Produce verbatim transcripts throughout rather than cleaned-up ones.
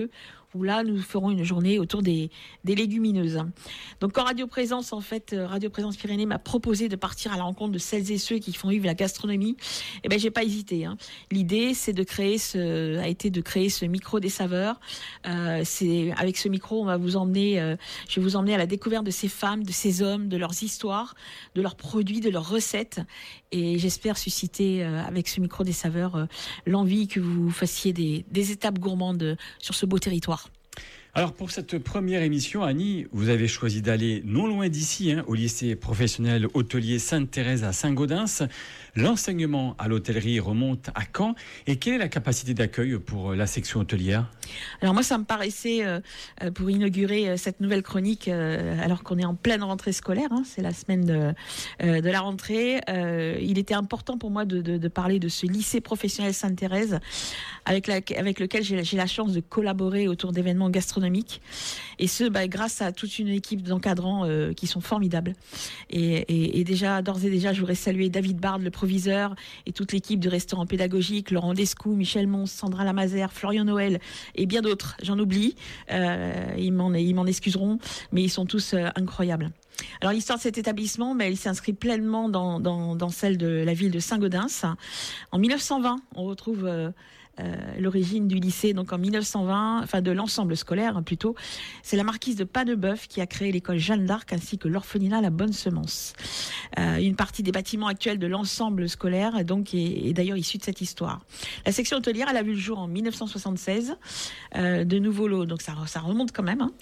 où là, nous ferons une journée autour des, des légumineuses. Donc, quand Radio Présence, en fait, Radio Présence Pyrénées m'a proposé de partir à la rencontre de celles et ceux qui font vivre la gastronomie, eh ben, j'ai pas hésité, hein. L'idée, c'est de créer ce, a été de créer ce micro des saveurs. Euh, c'est, avec ce micro, on va vous emmener, euh, je vais vous emmener à la découverte de ces femmes, de ces hommes, de leurs histoires, de leurs produits, de leurs recettes. Et j'espère susciter, euh, avec ce micro des saveurs, euh, l'envie que vous fassiez des, des étapes gourmandes sur ce beau territoire. Alors pour cette première émission, Annie, vous avez choisi d'aller non loin d'ici, hein, au lycée professionnel hôtelier Sainte-Thérèse à Saint-Gaudens. L'enseignement à l'hôtellerie remonte à quand et quelle est la capacité d'accueil pour la section hôtelière ? Alors moi, ça me paraissait, euh, pour inaugurer euh, cette nouvelle chronique, euh, alors qu'on est en pleine rentrée scolaire, hein, c'est la semaine de, euh, de la rentrée, euh, il était important pour moi de, de, de parler de ce lycée professionnel Sainte-Thérèse avec, la, avec lequel j'ai, j'ai la chance de collaborer autour d'événements gastronomiques. Et ce, bah, grâce à toute une équipe d'encadrants euh, qui sont formidables. Et, et, et déjà, d'ores et déjà, je voudrais saluer David Bard, le proviseur, et toute l'équipe du restaurant pédagogique, Laurent Descou, Michel Mons, Sandra Lamazère, Florian Noël, et bien d'autres. J'en oublie. Euh, ils m'en, ils m'en excuseront, mais ils sont tous euh, incroyables. Alors l'histoire de cet établissement, mais elle s'inscrit pleinement dans, dans, dans celle de la ville de Saint-Gaudens. En mille neuf cent vingt, on retrouve euh, euh, l'origine du lycée. Donc en mille neuf cent vingt, enfin de l'ensemble scolaire hein, plutôt, c'est la marquise de Pas-de-Bœuf qui a créé l'école Jeanne d'Arc ainsi que l'orphelinat La Bonne Semence. Euh, une partie des bâtiments actuels de l'ensemble scolaire donc est, est d'ailleurs issue de cette histoire. La section hôtelière, elle a vu le jour en mille neuf cent soixante-seize. Euh, de nouveaux lots, donc ça, ça remonte quand même. Hein.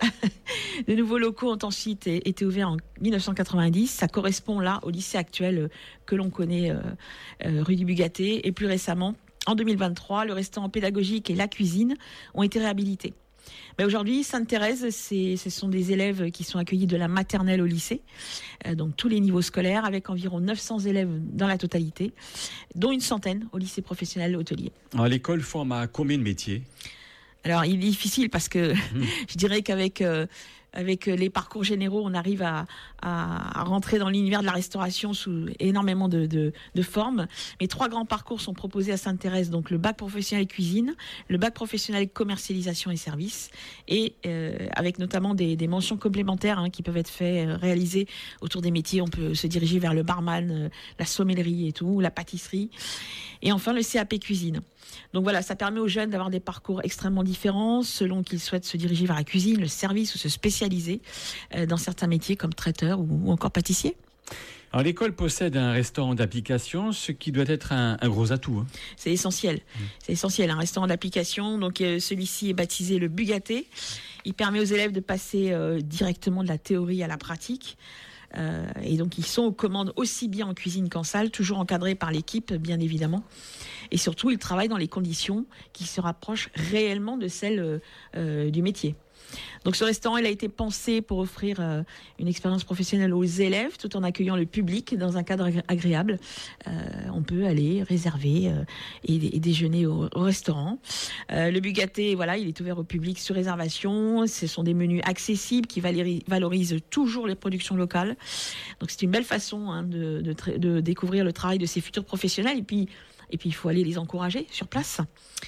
De nouveaux locaux ont ensuite été ouverts en mille neuf cent quatre-vingt-dix. Ça correspond là au lycée actuel que l'on connaît, euh, euh, rue du Bugaté. Et plus récemment, en deux mille vingt-trois, le restaurant pédagogique et la cuisine ont été réhabilités. Mais aujourd'hui, Sainte-Thérèse, c'est, ce sont des élèves qui sont accueillis de la maternelle au lycée, euh, donc tous les niveaux scolaires, avec environ neuf cents élèves dans la totalité, dont une centaine au lycée professionnel hôtelier. Alors, l'école forme à combien de métiers ? Alors, il est difficile parce que mmh. je dirais qu'avec euh, avec les parcours généraux, on arrive à, à, à rentrer dans l'univers de la restauration sous énormément de, de, de formes. Mais trois grands parcours sont proposés à Sainte-Thérèse, donc le bac professionnel cuisine, le bac professionnel commercialisation et services, et euh, avec notamment des, des mentions complémentaires hein, qui peuvent être faites, euh, réalisées autour des métiers. On peut se diriger vers le barman, euh, la sommellerie et tout, la pâtisserie. Et enfin, le C A P cuisine. Donc voilà, ça permet aux jeunes d'avoir des parcours extrêmement différents selon qu'ils souhaitent se diriger vers la cuisine, le service ou se spécialiser dans certains métiers comme traiteur ou encore pâtissier. Alors l'école possède un restaurant d'application, ce qui doit être un, un gros atout. Hein. C'est essentiel, mmh. c'est essentiel. Un restaurant d'application, donc euh, celui-ci est baptisé le Bugaté. Il permet aux élèves de passer euh, directement de la théorie à la pratique. Euh, et donc ils sont aux commandes aussi bien en cuisine qu'en salle, toujours encadrés par l'équipe bien évidemment. Et surtout ils travaillent dans les conditions qui se rapprochent réellement de celles euh, du métier. Donc ce restaurant, il a été pensé pour offrir euh, une expérience professionnelle aux élèves tout en accueillant le public dans un cadre agré- agréable. Euh, on peut aller réserver euh, et, et déjeuner au, au restaurant. Euh, le Bugaté, voilà, il est ouvert au public sur réservation. Ce sont des menus accessibles qui valéri- valorisent toujours les productions locales. Donc c'est une belle façon hein, de, de, tra- de découvrir le travail de ces futurs professionnels. Et puis, et puis il faut aller les encourager sur place.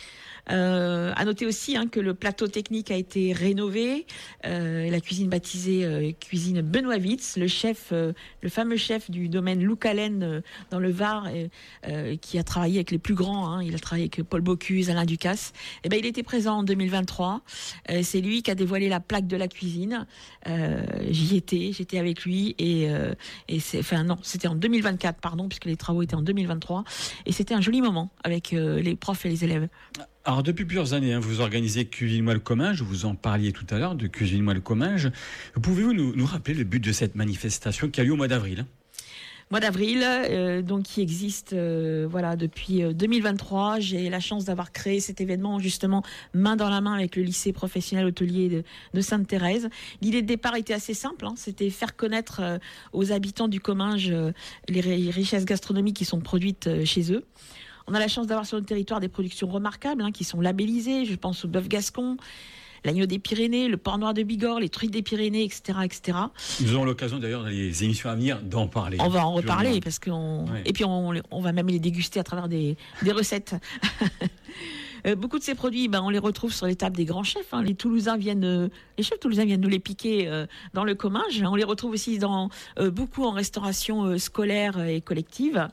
Euh, à noter aussi hein, que le plateau technique a été rénové, euh, la cuisine baptisée euh, cuisine Benoît Witz, le chef, euh, le fameux chef du domaine Loucalen euh, dans le Var, euh, euh, qui a travaillé avec les plus grands, hein, il a travaillé avec Paul Bocuse, Alain Ducasse. Et ben il était présent en deux mille vingt-trois. Euh, c'est lui qui a dévoilé la plaque de la cuisine. Euh, j'y étais, j'étais avec lui et euh, et c'est, enfin non, c'était en deux mille vingt-quatre, pardon, puisque les travaux étaient en deux mille vingt-trois. Et c'était un joli moment avec euh, les profs et les élèves. Alors depuis plusieurs années, hein, vous organisez Cuisine-moi le Comminges, vous en parliez tout à l'heure de Cuisine-moi le Comminges. Pouvez-vous nous, nous rappeler le but de cette manifestation qui a lieu au mois d'avril hein Mois d'avril, euh, donc qui existe euh, voilà depuis euh, deux mille vingt-trois. J'ai la chance d'avoir créé cet événement justement main dans la main avec le lycée professionnel hôtelier de, de Sainte-Thérèse. L'idée de départ était assez simple, hein, c'était faire connaître euh, aux habitants du Comminges euh, les, les richesses gastronomiques qui sont produites euh, chez eux. On a la chance d'avoir sur notre territoire des productions remarquables hein, qui sont labellisées. Je pense au bœuf gascon, l'agneau des Pyrénées, le porc noir de Bigorre, les truites des Pyrénées, et cetera, et cetera. Nous aurons l'occasion d'ailleurs dans les émissions à venir d'en parler. On va en reparler parce qu'on ouais. et puis on, on va même les déguster à travers des, des recettes. Euh, beaucoup de ces produits, ben, on les retrouve sur les tables des grands chefs. Hein. Les Toulousains viennent, euh, les chefs toulousains viennent nous les piquer euh, dans le Comminges. On les retrouve aussi dans euh, beaucoup en restauration euh, scolaire et collective.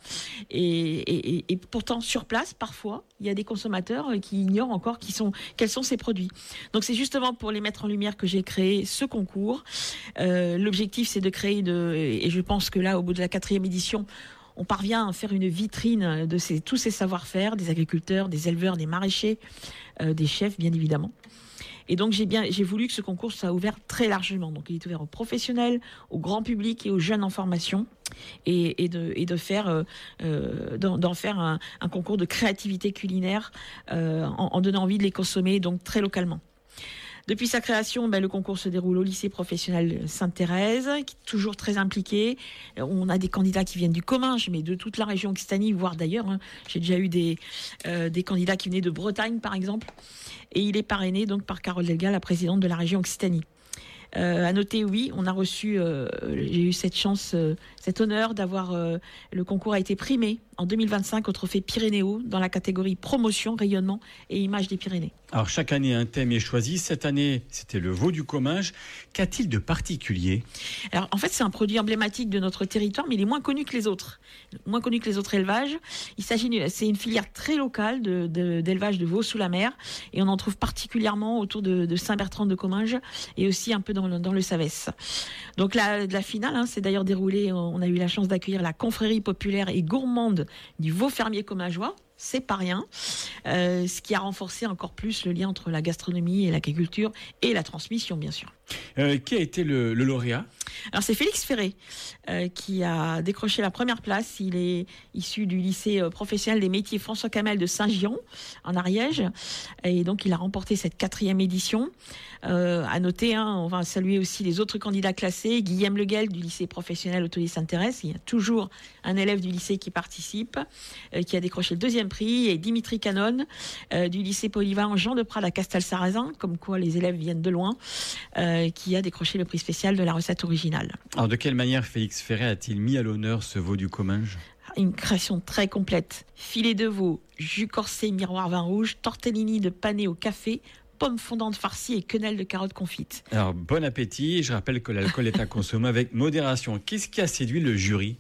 Et, et, et, et pourtant, sur place, parfois, il y a des consommateurs euh, qui ignorent encore qui sont, quels sont ces produits. Donc, c'est justement pour les mettre en lumière que j'ai créé ce concours. Euh, l'objectif, c'est de créer, de, et je pense que là, au bout de la quatrième édition, on parvient à faire une vitrine de ces, tous ces savoir-faire, des agriculteurs, des éleveurs, des maraîchers, euh, des chefs, bien évidemment. Et donc, j'ai, bien, j'ai voulu que ce concours soit ouvert très largement. Donc, il est ouvert aux professionnels, au grand public et aux jeunes en formation. Et, et, de, et de faire, euh, euh, d'en, d'en faire un, un concours de créativité culinaire euh, en, en donnant envie de les consommer, donc très localement. Depuis sa création, ben, le concours se déroule au lycée professionnel Sainte-Thérèse, qui est toujours très impliqué. On a des candidats qui viennent du Comminges, mais de toute la région Occitanie, voire d'ailleurs. Hein. J'ai déjà eu des, euh, des candidats qui venaient de Bretagne, par exemple. Et il est parrainé donc par Carole Delga, la présidente de la région Occitanie. Euh, à noter, oui, on a reçu, euh, j'ai eu cette chance, euh, cet honneur d'avoir, euh, le concours a été primé en deux mille vingt-cinq au trophée Pyrénéo dans la catégorie promotion, rayonnement et image des Pyrénées. Alors chaque année un thème est choisi. Cette année c'était le veau du Comminges. Qu'a-t-il de particulier? Alors en fait c'est un produit emblématique de notre territoire, mais il est moins connu que les autres, moins connu que les autres élevages. Il s'agit, c'est une filière très locale de, de, d'élevage de veaux sous la mer, et on en trouve particulièrement autour de, de Saint-Bertrand de Comminges et aussi un peu dans le, dans le Savès. Donc la, la finale hein, s'est d'ailleurs déroulée. On a eu la chance d'accueillir la confrérie populaire et gourmande du veau fermier commingeois. C'est pas rien, euh, ce qui a renforcé encore plus le lien entre la gastronomie et l'agriculture et la transmission, bien sûr. Euh, qui a été le, le lauréat? Alors c'est Félix Ferré euh, qui a décroché la première place. Il est issu du lycée euh, professionnel des métiers François Camel de Saint-Giron en Ariège, et donc il a remporté cette quatrième édition. Euh, à noter, hein, on va saluer aussi les autres candidats classés. Guillaume Leguel du lycée professionnel hôtelier Sainte-Thérèse, il y a toujours un élève du lycée qui participe, euh, qui a décroché le deuxième prix, et Dimitri Canon euh, du lycée polyvalent Jean de Prade à Castel-Sarrazin, comme quoi les élèves viennent de loin, euh, qui a décroché le prix spécial de la recette originale. Alors de quelle manière Félix Ferré a-t-il mis à l'honneur ce veau du Comminges? Une création très complète. Filet de veau, jus corsé miroir vin rouge, tortellini de pané au café, pommes fondantes farcies et quenelles de carottes confites. Alors bon appétit, je rappelle que l'alcool est à consommer avec modération. Qu'est-ce qui a séduit le jury?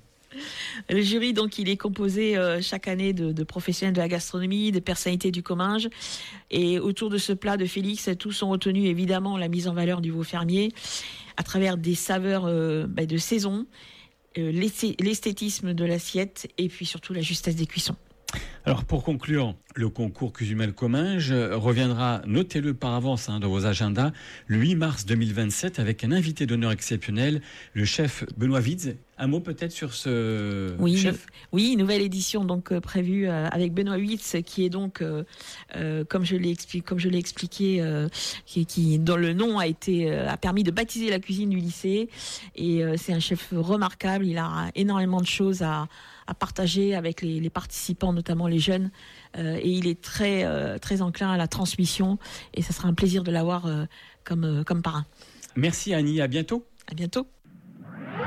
Le jury, donc, il est composé euh, chaque année de, de professionnels de la gastronomie, de personnalités du Comminges. Et autour de ce plat de Félix, tous ont retenu évidemment la mise en valeur du veau fermier à travers des saveurs euh, bah, de saison, euh, l'esthétisme de l'assiette et puis surtout la justesse des cuissons. Alors pour conclure, le concours Cusumel Comminges reviendra, notez-le par avance hein, dans vos agendas, le huit mars deux mille vingt-sept avec un invité d'honneur exceptionnel, le chef Benoît Widz. Un mot peut-être sur ce oui, chef? Oui, une nouvelle édition donc euh, prévue euh, avec Benoît Widz, qui est donc, euh, euh, comme je l'ai expliqué, comme je l'ai expliqué, euh, qui, qui dont le nom a été euh, a permis de baptiser la cuisine du lycée. Et euh, c'est un chef remarquable. Il a énormément de choses à à partager avec les, les participants, notamment les jeunes. Euh, et il est très, euh, très enclin à la transmission. Et ça sera un plaisir de l'avoir euh, comme, euh, comme parrain. Merci Annie, à bientôt. À bientôt.